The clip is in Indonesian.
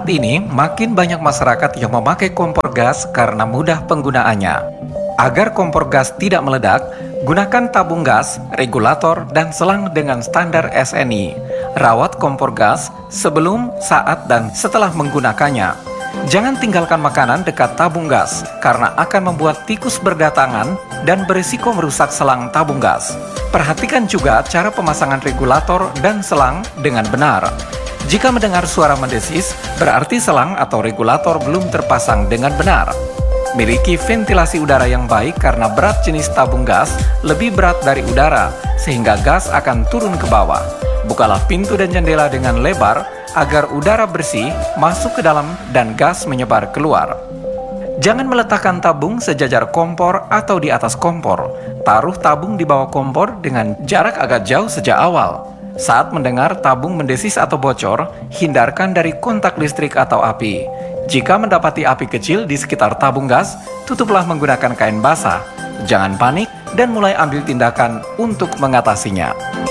Saat ini, makin banyak masyarakat yang memakai kompor gas karena mudah penggunaannya. Agar kompor gas tidak meledak, gunakan tabung gas, regulator, dan selang dengan standar SNI. Rawat kompor gas sebelum, saat, dan setelah menggunakannya. Jangan tinggalkan makanan dekat tabung gas, karena akan membuat tikus berdatangan dan berisiko merusak selang tabung gas. Perhatikan juga cara pemasangan regulator dan selang dengan benar. Jika mendengar suara mendesis, berarti selang atau regulator belum terpasang dengan benar. Miliki ventilasi udara yang baik karena berat jenis tabung gas lebih berat dari udara, sehingga gas akan turun ke bawah. Bukalah pintu dan jendela dengan lebar agar udara bersih masuk ke dalam dan gas menyebar keluar. Jangan meletakkan tabung sejajar kompor atau di atas kompor. Taruh tabung di bawah kompor dengan jarak agak jauh sejak awal. Saat mendengar tabung mendesis atau bocor, hindarkan dari kontak listrik atau api. Jika mendapati api kecil di sekitar tabung gas, tutuplah menggunakan kain basah. Jangan panik dan mulai ambil tindakan untuk mengatasinya.